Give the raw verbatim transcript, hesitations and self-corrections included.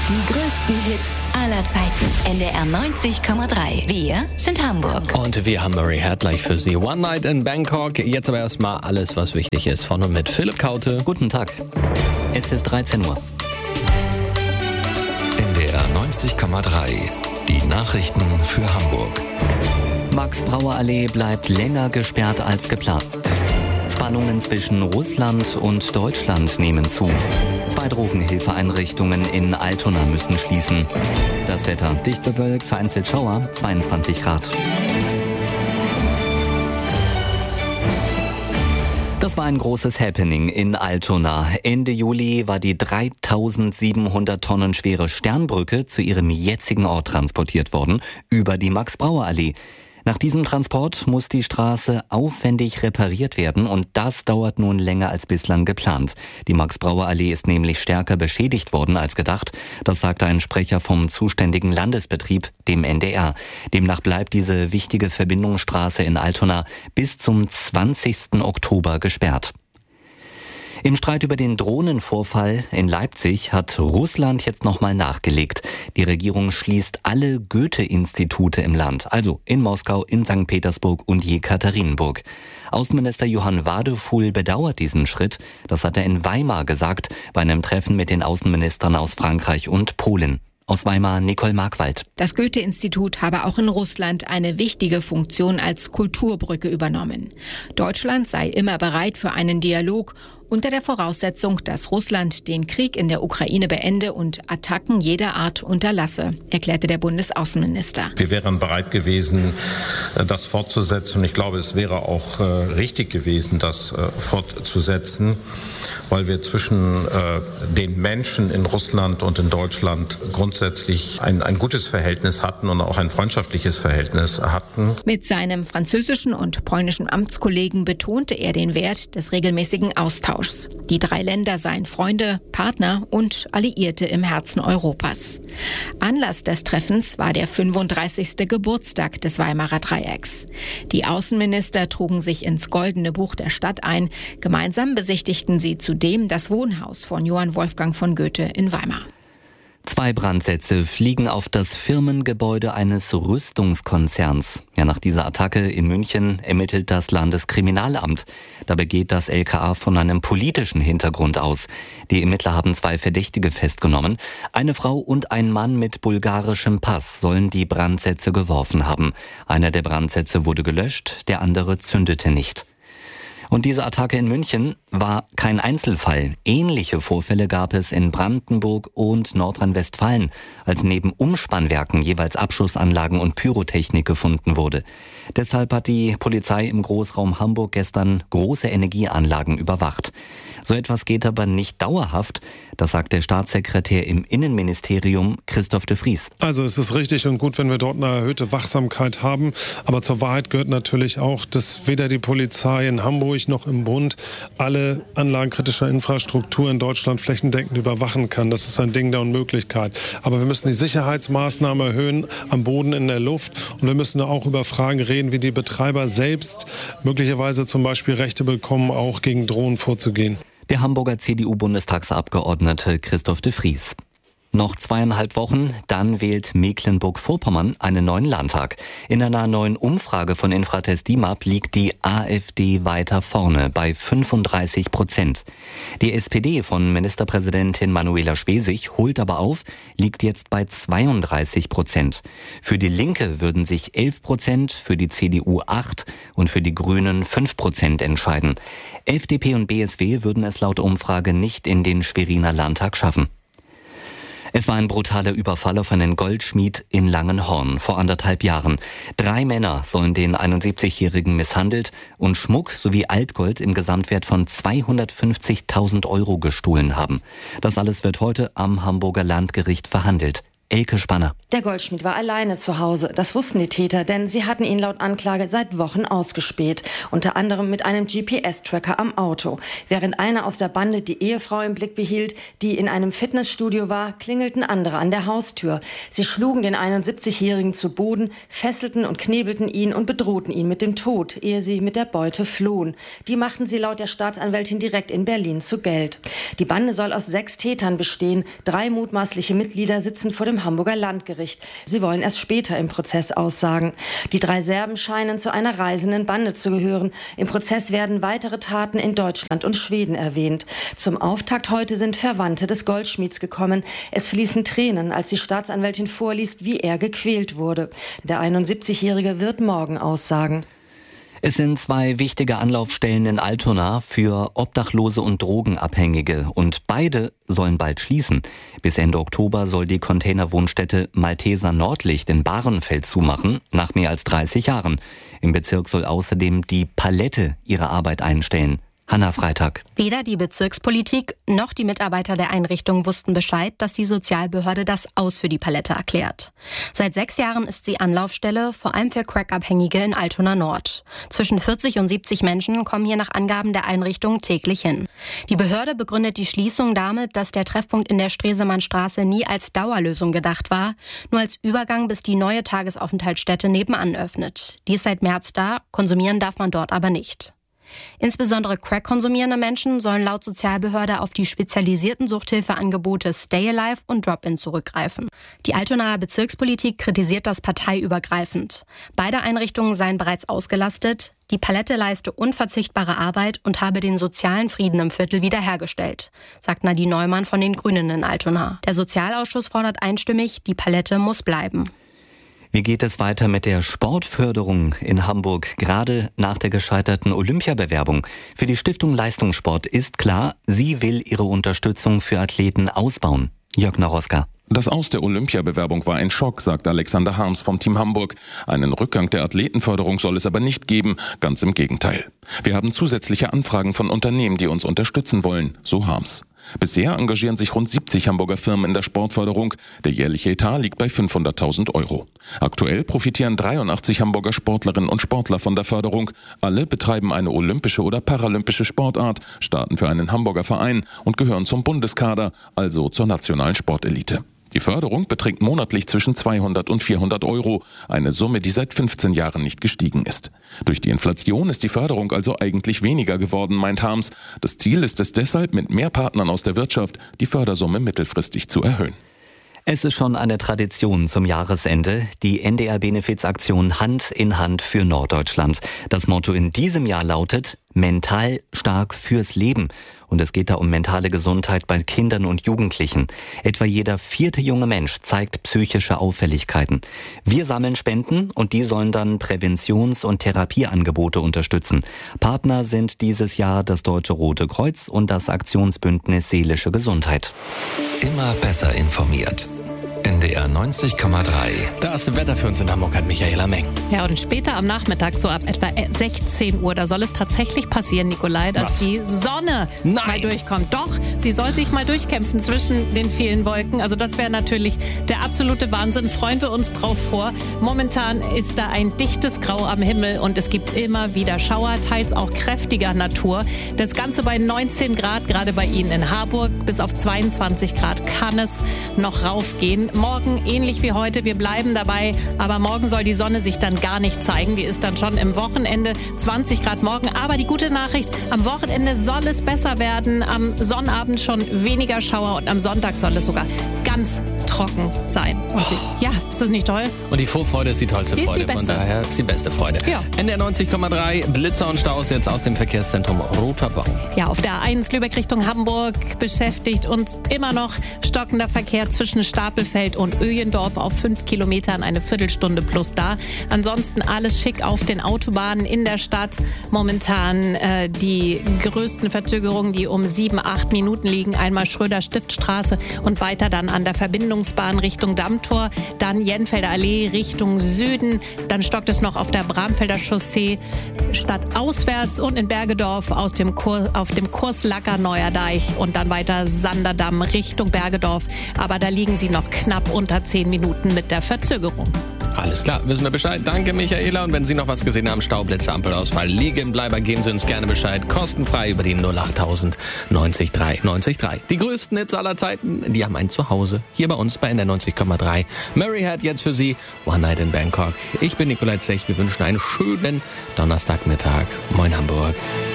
Die größten Hits aller Zeiten. N D R neunzig Komma drei. Wir sind Hamburg. Und wir haben Murray Head gleich für Sie. One Night in Bangkok. Jetzt aber erstmal alles, was wichtig ist. Von und mit Philipp Kaute. Guten Tag. Es ist dreizehn Uhr. N D R neunzig Komma drei. Die Nachrichten für Hamburg. Max-Brauer-Allee bleibt länger gesperrt als geplant. Spannungen zwischen Russland und Deutschland nehmen zu. Zwei Drogenhilfeeinrichtungen in Altona müssen schließen. Das Wetter dicht bewölkt, vereinzelt Schauer, zweiundzwanzig Grad. Das war ein großes Happening in Altona. Ende Juli war die dreitausendsiebenhundert Tonnen schwere Sternbrücke zu ihrem jetzigen Ort transportiert worden, über die Max-Brauer-Allee. Nach diesem Transport muss die Straße aufwendig repariert werden und das dauert nun länger als bislang geplant. Die Max-Brauer-Allee ist nämlich stärker beschädigt worden als gedacht. Das sagte ein Sprecher vom zuständigen Landesbetrieb, dem N D R. Demnach bleibt diese wichtige Verbindungsstraße in Altona bis zum zwanzigsten Oktober gesperrt. Im Streit über den Drohnenvorfall in Leipzig hat Russland jetzt nochmal nachgelegt. Die Regierung schließt alle Goethe-Institute im Land, also in Moskau, in Sankt Petersburg und Jekaterinburg. Außenminister Johann Wadefuhl bedauert diesen Schritt. Das hat er in Weimar gesagt, bei einem Treffen mit den Außenministern aus Frankreich und Polen. Aus Weimar Nicole Markwald. Das Goethe-Institut habe auch in Russland eine wichtige Funktion als Kulturbrücke übernommen. Deutschland sei immer bereit für einen Dialog unter der Voraussetzung, dass Russland den Krieg in der Ukraine beende und Attacken jeder Art unterlasse, erklärte der Bundesaußenminister. Wir wären bereit gewesen, das fortzusetzen. Und ich glaube, es wäre auch richtig gewesen, das fortzusetzen, weil wir zwischen den Menschen in Russland und in Deutschland grundsätzlich ein, ein gutes Verhältnis hatten und auch ein freundschaftliches Verhältnis hatten. Mit seinem französischen und polnischen Amtskollegen betonte er den Wert des regelmäßigen Austauschs. Die drei Länder seien Freunde, Partner und Alliierte im Herzen Europas. Anlass des Treffens war der fünfunddreißigste Geburtstag des Weimarer Dreiecks. Die Außenminister trugen sich ins Goldene Buch der Stadt ein. Gemeinsam besichtigten sie zudem das Wohnhaus von Johann Wolfgang von Goethe in Weimar. Zwei Brandsätze fliegen auf das Firmengebäude eines Rüstungskonzerns. Ja, nach dieser Attacke in München ermittelt das Landeskriminalamt. Dabei geht das L K A von einem politischen Hintergrund aus. Die Ermittler haben zwei Verdächtige festgenommen. Eine Frau und ein Mann mit bulgarischem Pass sollen die Brandsätze geworfen haben. Einer der Brandsätze wurde gelöscht, der andere zündete nicht. Und diese Attacke in München war kein Einzelfall. Ähnliche Vorfälle gab es in Brandenburg und Nordrhein-Westfalen, als neben Umspannwerken jeweils Abschussanlagen und Pyrotechnik gefunden wurde. Deshalb hat die Polizei im Großraum Hamburg gestern große Energieanlagen überwacht. So etwas geht aber nicht dauerhaft, das sagt der Staatssekretär im Innenministerium Christoph de Vries. Also es ist richtig und gut, wenn wir dort eine erhöhte Wachsamkeit haben, aber zur Wahrheit gehört natürlich auch, dass weder die Polizei in Hamburg noch im Bund alle Anlagen kritischer Infrastruktur in Deutschland flächendeckend überwachen kann. Das ist ein Ding der Unmöglichkeit. Aber wir müssen die Sicherheitsmaßnahmen erhöhen am Boden, in der Luft und wir müssen auch über Fragen reden, wie die Betreiber selbst möglicherweise zum Beispiel Rechte bekommen, auch gegen Drohnen vorzugehen. Der Hamburger C D U-Bundestagsabgeordnete Christoph de Vries. Noch zweieinhalb Wochen, dann wählt Mecklenburg-Vorpommern einen neuen Landtag. In einer neuen Umfrage von Infratest D I M A P liegt die AfD weiter vorne bei fünfunddreißig Prozent. Die S P D von Ministerpräsidentin Manuela Schwesig holt aber auf, liegt jetzt bei zweiunddreißig Prozent. Für die Linke würden sich elf Prozent, für die C D U acht und für die Grünen fünf Prozent entscheiden. F D P und B S W würden es laut Umfrage nicht in den Schweriner Landtag schaffen. Es war ein brutaler Überfall auf einen Goldschmied in Langenhorn vor anderthalb Jahren. Drei Männer sollen den einundsiebzigjährigen misshandelt und Schmuck sowie Altgold im Gesamtwert von zweihundertfünfzigtausend Euro gestohlen haben. Das alles wird heute am Hamburger Landgericht verhandelt. Elke Spanner. Der Goldschmied war alleine zu Hause. Das wussten die Täter, denn sie hatten ihn laut Anklage seit Wochen ausgespäht. Unter anderem mit einem G P S-Tracker am Auto. Während einer aus der Bande die Ehefrau im Blick behielt, die in einem Fitnessstudio war, klingelten andere an der Haustür. Sie schlugen den einundsiebzigjährigen zu Boden, fesselten und knebelten ihn und bedrohten ihn mit dem Tod, ehe sie mit der Beute flohen. Die machten sie laut der Staatsanwältin direkt in Berlin zu Geld. Die Bande soll aus sechs Tätern bestehen. Drei mutmaßliche Mitglieder sitzen vor dem Hamburger Landgericht. Sie wollen erst später im Prozess aussagen. Die drei Serben scheinen zu einer reisenden Bande zu gehören. Im Prozess werden weitere Taten in Deutschland und Schweden erwähnt. Zum Auftakt heute sind Verwandte des Goldschmieds gekommen. Es fließen Tränen, als die Staatsanwältin vorliest, wie er gequält wurde. Der einundsiebzigjährige wird morgen aussagen. Es sind zwei wichtige Anlaufstellen in Altona für Obdachlose und Drogenabhängige und beide sollen bald schließen. Bis Ende Oktober soll die Containerwohnstätte Malteser Nordlicht in Bahrenfeld zumachen, nach mehr als dreißig Jahren. Im Bezirk soll außerdem die Palette ihre Arbeit einstellen. Hanna Freitag. Weder die Bezirkspolitik noch die Mitarbeiter der Einrichtung wussten Bescheid, dass die Sozialbehörde das Aus für die Palette erklärt. Seit sechs Jahren ist sie Anlaufstelle, vor allem für Crack-Abhängige in Altona Nord. Zwischen vierzig und siebzig Menschen kommen hier nach Angaben der Einrichtung täglich hin. Die Behörde begründet die Schließung damit, dass der Treffpunkt in der Stresemannstraße nie als Dauerlösung gedacht war, nur als Übergang, bis die neue Tagesaufenthaltsstätte nebenan öffnet. Die ist seit März da, konsumieren darf man dort aber nicht. Insbesondere Crack-konsumierende Menschen sollen laut Sozialbehörde auf die spezialisierten Suchthilfeangebote Stay Alive und Drop-In zurückgreifen. Die Altonaer Bezirkspolitik kritisiert das parteiübergreifend. Beide Einrichtungen seien bereits ausgelastet. Die Palette leiste unverzichtbare Arbeit und habe den sozialen Frieden im Viertel wiederhergestellt, sagt Nadine Neumann von den Grünen in Altona. Der Sozialausschuss fordert einstimmig, die Palette muss bleiben. Wie geht es weiter mit der Sportförderung in Hamburg, gerade nach der gescheiterten Olympiabewerbung? Für die Stiftung Leistungssport ist klar, sie will ihre Unterstützung für Athleten ausbauen. Jörg Naroska. Das Aus der Olympiabewerbung war ein Schock, sagt Alexander Harms vom Team Hamburg. Einen Rückgang der Athletenförderung soll es aber nicht geben, ganz im Gegenteil. Wir haben zusätzliche Anfragen von Unternehmen, die uns unterstützen wollen, so Harms. Bisher engagieren sich rund siebzig Hamburger Firmen in der Sportförderung. Der jährliche Etat liegt bei fünfhunderttausend Euro. Aktuell profitieren dreiundachtzig Hamburger Sportlerinnen und Sportler von der Förderung. Alle betreiben eine olympische oder paralympische Sportart, starten für einen Hamburger Verein und gehören zum Bundeskader, also zur nationalen Sportelite. Die Förderung beträgt monatlich zwischen zweihundert und vierhundert Euro, eine Summe, die seit fünfzehn Jahren nicht gestiegen ist. Durch die Inflation ist die Förderung also eigentlich weniger geworden, meint Harms. Das Ziel ist es deshalb, mit mehr Partnern aus der Wirtschaft die Fördersumme mittelfristig zu erhöhen. Es ist schon eine Tradition zum Jahresende, die N D R-Benefizaktion Hand in Hand für Norddeutschland. Das Motto in diesem Jahr lautet: Mental stark fürs Leben. Und es geht da um mentale Gesundheit bei Kindern und Jugendlichen. Etwa jeder vierte junge Mensch zeigt psychische Auffälligkeiten. Wir sammeln Spenden und die sollen dann Präventions- und Therapieangebote unterstützen. Partner sind dieses Jahr das Deutsche Rote Kreuz und das Aktionsbündnis Seelische Gesundheit. Immer besser informiert. N D R neunzig Komma drei. Das Wetter für uns in Hamburg hat Michaela Meng. Ja, und später am Nachmittag, so ab etwa sechzehn Uhr, da soll es tatsächlich passieren, Nikolai, dass Was? die Sonne Nein. mal durchkommt. Doch, sie soll sich mal durchkämpfen zwischen den vielen Wolken. Also das wäre natürlich der absolute Wahnsinn. Freuen wir uns drauf vor. Momentan ist da ein dichtes Grau am Himmel und es gibt immer wieder Schauer, teils auch kräftiger Natur. Das Ganze bei neunzehn Grad, gerade bei Ihnen in Harburg. Bis auf zweiundzwanzig Grad kann es noch raufgehen. Morgen ähnlich wie heute, wir bleiben dabei, aber morgen soll die Sonne sich dann gar nicht zeigen. Die ist dann schon im Wochenende zwanzig Grad morgen. Aber die gute Nachricht, am Wochenende soll es besser werden. Am Sonnabend schon weniger Schauer und am Sonntag soll es sogar ganz trocken sein. Oh. Ja, ist das nicht toll? Und die Vorfreude ist die tollste die Freude, die von daher ist die beste Freude. Ja. N D R neunzig Komma drei, Blitzer und Staus jetzt aus dem Verkehrszentrum Roter Baum. Ja, auf der A eins Lübeck Richtung Hamburg beschäftigt uns immer noch stockender Verkehr zwischen Stapelfeld und Öjendorf auf fünf Kilometern, eine Viertelstunde plus da. Ansonsten alles schick auf den Autobahnen in der Stadt. Momentan äh, die größten Verzögerungen, die um sieben, acht Minuten liegen. Einmal Schröder-Stiftstraße und weiter dann an der Verbindungs Residenzbahn Richtung Dammtor, dann Jenfelder Allee Richtung Süden, dann stockt es noch auf der Bramfelder Chaussee stadtauswärts und in Bergedorf aus dem Kur, auf dem Kurs Lacker Neuer Deich und dann weiter Sanderdamm Richtung Bergedorf. Aber da liegen Sie noch knapp unter zehn Minuten mit der Verzögerung. Alles klar, wissen wir Bescheid. Danke, Michaela. Und wenn Sie noch was gesehen haben, Staublitzer, Ampelausfall, Liegenbleiber, geben Sie uns gerne Bescheid. Kostenfrei über die null achttausend neunzig drei neunzig drei. Die größten Hits aller Zeiten, die haben ein Zuhause. Hier bei uns bei N R neunzig Komma drei. Murray hat jetzt für Sie One Night in Bangkok. Ich bin Nikolai Zech. Wir wünschen einen schönen Donnerstagmittag. Moin Hamburg.